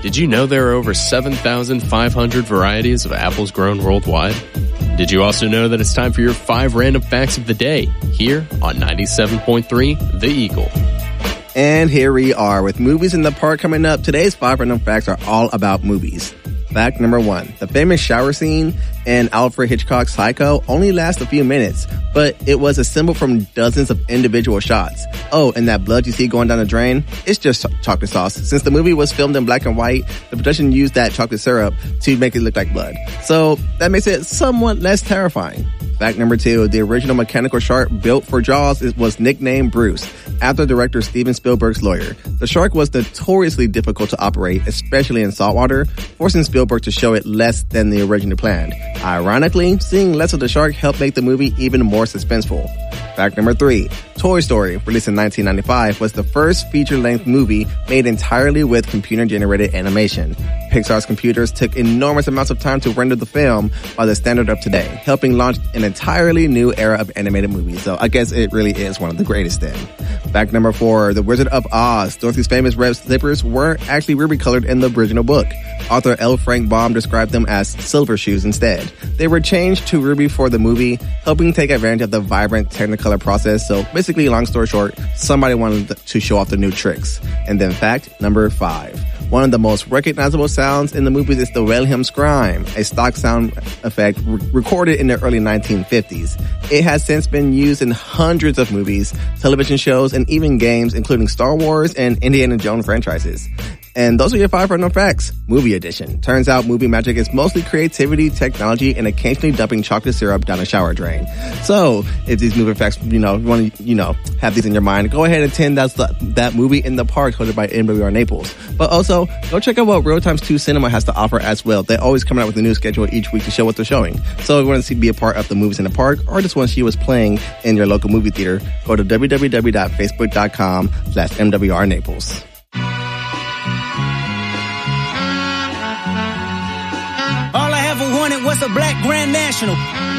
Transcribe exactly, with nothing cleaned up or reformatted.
Did you know there are over seven thousand five hundred varieties of apples grown worldwide? Did you also know that it's time for your five random facts of the day here on ninety-seven point three The Eagle? And here we are with movies in the park coming up. Today's five random facts are all about movies. Fact number one, the famous shower scene in Alfred Hitchcock's Psycho only lasts a few minutes, but it was assembled from dozens of individual shots. Oh, and that blood you see going down the drain, it's just chocolate sauce. Since the movie was filmed in black and white, the production used that chocolate syrup to make it look like blood. So that makes it somewhat less terrifying. Fact number two, the original mechanical shark built for Jaws was nicknamed Bruce, after director Steven Spielberg's lawyer. The shark was notoriously difficult to operate, especially in saltwater, forcing Spielberg to show it less than the originally planned. Ironically, seeing less of the shark helped make the movie even more suspenseful. Fact number three, Toy Story, released in nineteen ninety-five, was the first feature-length movie made entirely with computer-generated animation. Pixar's computers took enormous amounts of time to render the film by the standard of today, helping launch an entirely new era of animated movies. So I guess it really is one of the greatest then. Fact number four, The Wizard of Oz, Dorothy's famous red slippers weren't actually ruby-colored in the original book. Author L. Frank Baum described them as silver shoes instead. They were changed to ruby for the movie, helping take advantage of the vibrant Technicolor process. So basically, long story short, somebody wanted to show off the new tricks. And then fact number five. One of the most recognizable sounds in the movies is the Wilhelm scream, a stock sound effect re- recorded in the early nineteen fifties. It has since been used in hundreds of movies, television shows, and even games, including Star Wars and Indiana Jones franchises. And those are your five random facts. Movie edition. Turns out movie magic is mostly creativity, technology, and occasionally dumping chocolate syrup down a shower drain. So, if these movie facts, you know, you want to, you know, have these in your mind, go ahead and attend that, that movie in the park hosted by M W R Naples. But also, go check out what Real Times two Cinema has to offer as well. They're always coming out with a new schedule each week to show what they're showing. So, if you want to see, be a part of the movies in the park, or just want to see what's playing in your local movie theater, go to w w w dot facebook dot com slash M W R Naples. All I ever wanted was a black Grand National.